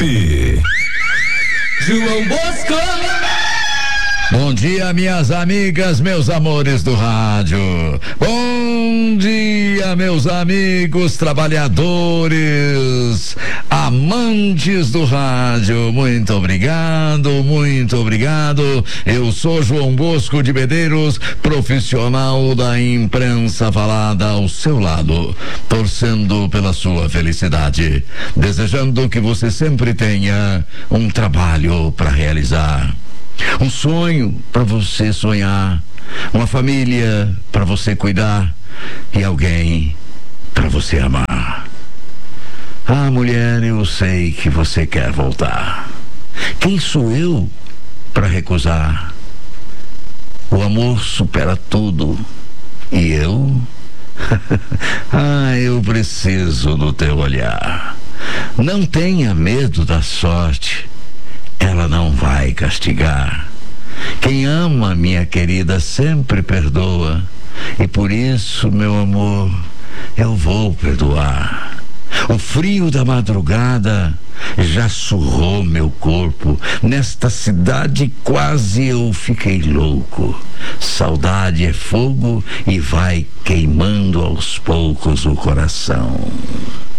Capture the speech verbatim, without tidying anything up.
Zap. João Bosco. Bom dia, minhas amigas, meus amores do rádio. Bom dia, meus amigos trabalhadores, amantes do rádio. Muito obrigado, muito obrigado. Eu sou João Bosco de Medeiros, profissional da imprensa falada ao seu lado, torcendo pela sua felicidade, desejando que você sempre tenha um trabalho para realizar. Um sonho para você sonhar, uma família para você cuidar e alguém para você amar. Ah, mulher, eu sei que você quer voltar. Quem sou eu para recusar? O amor supera tudo. E eu? Ah, eu preciso do teu olhar. Não tenha medo da sorte. Ela não vai castigar. Quem ama, minha querida, sempre perdoa. E por isso, meu amor, eu vou perdoar. O frio da madrugada já surrou meu corpo. Nesta cidade quase eu fiquei louco. Saudade é fogo e vai queimando aos poucos o coração.